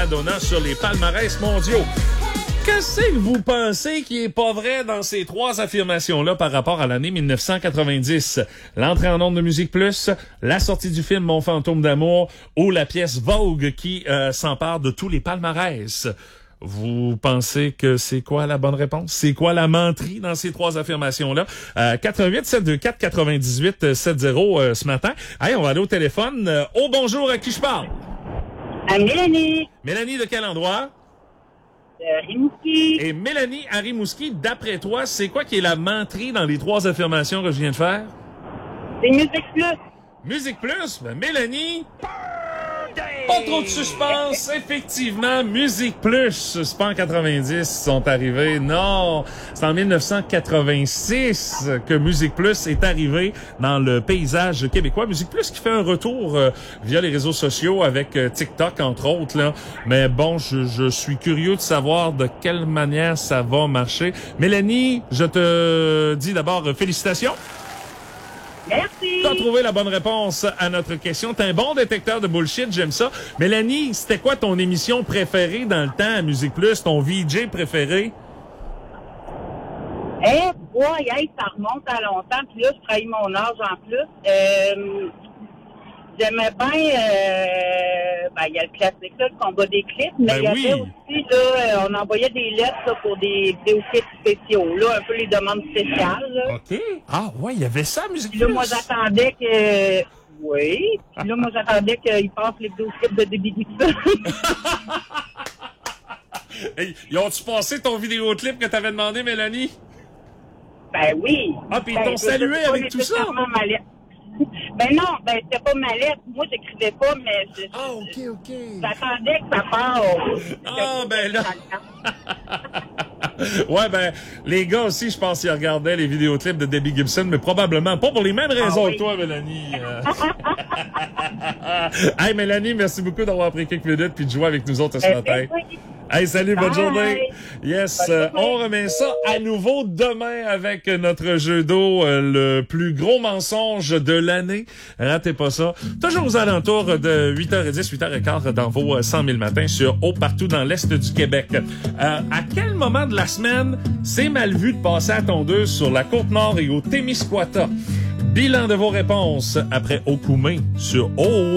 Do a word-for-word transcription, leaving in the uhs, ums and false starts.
Madonna sur les palmarès mondiaux. Qu'est-ce que vous pensez qui est pas vrai dans ces trois affirmations-là par rapport à l'année mille neuf cent quatre-vingt-dix? L'entrée en ondes de Musique Plus, la sortie du film Mon fantôme d'amour ou la pièce Vogue qui euh, s'empare de tous les palmarès? Vous pensez que c'est quoi la bonne réponse? C'est quoi la menterie dans ces trois affirmations-là? Euh, quatre un huit sept deux quatre quatre-vingt-dix-huit soixante euh, ce matin. Hey, on va aller au téléphone. Euh, oh, bonjour, à qui je parle? À Mélanie. Mélanie, de quel endroit? De Rimouski. Et Mélanie à Rimouski, d'après toi, c'est quoi qui est la menterie dans les trois affirmations que je viens de faire? C'est Musique Plus. Musique Plus? Ben, Mélanie... Pas trop de suspense, effectivement. Musique Plus, c'est pas en quatre-vingt-dix sont arrivés. Non, c'est en mille neuf cent quatre-vingt-six que Musique Plus est arrivé dans le paysage québécois. Musique Plus qui fait un retour euh, via les réseaux sociaux avec euh, TikTok, entre autres. Là. Mais bon, je, je suis curieux de savoir de quelle manière ça va marcher. Mélanie, je te dis d'abord euh, félicitations. Merci. T'as trouvé la bonne réponse à notre question. T'es un bon détecteur de bullshit, j'aime ça. Mélanie, c'était quoi ton émission préférée dans le temps à Musique Plus, ton V J préféré? Eh, hey, boy, hey, ça remonte à longtemps, puis là, je trahis mon âge en plus. Euh, j'aimais bien, euh, ben, il y a le classique, là, le combat des clips, mais il Ben y avait oui. aussi, là, on envoyait des lettres là, pour des vidéoclips spéciaux, là, un peu les demandes spéciales, là. OK. Ah, ouais, il y avait ça, Musique Puis là, Plus. moi, j'attendais que... Oui. Puis là, moi, j'attendais qu'ils passent les vidéoclips de Debbie Gibson. Hey, ils ont-tu passé ton vidéoclip que t'avais demandé, Mélanie? Ben oui. Ah, puis ils Ben, t'ont je- salué c'est pas avec tout ça? nécessairement ma lettre. Ben non, ben c'était pas ma lettre. Moi, j'écrivais pas, mais je, Ah, OK, OK. j'attendais que ça parte. Ah, ben là. Ouais, ben, les gars aussi, je pense qu'ils regardaient les vidéoclips de Debbie Gibson, mais probablement pas pour les mêmes raisons Ah, oui. que toi, Mélanie. Euh. Hey, Mélanie, merci beaucoup d'avoir pris quelques minutes puis de jouer avec nous autres ce matin. Hey, salut, bonne Bye. journée. Yes, Bonne euh, journée. on remet ça à nouveau demain avec notre jeu d'eau, euh, le plus gros mensonge de l'année. Ratez pas ça. Toujours aux alentours de huit heures dix, huit heures quinze dans vos cent mille matins sur Eau partout dans l'Est du Québec. Euh, à quel moment de la semaine c'est mal vu de passer à tondeuse sur la Côte-Nord et au Témiscouata? Bilan de vos réponses après Okoumé sur Eau.